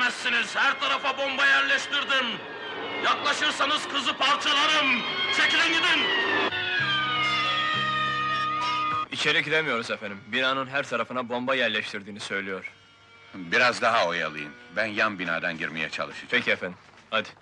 giremezsiniz. Her tarafa bomba yerleştirdim. Yaklaşırsanız kızı parçalarım. Çekilin gidin. İçeri giremiyoruz efendim. Binanın her tarafına bomba yerleştirdiğini söylüyor. Biraz daha oyalayın. Ben yan binadan girmeye çalışacağım. Peki efendim, hadi.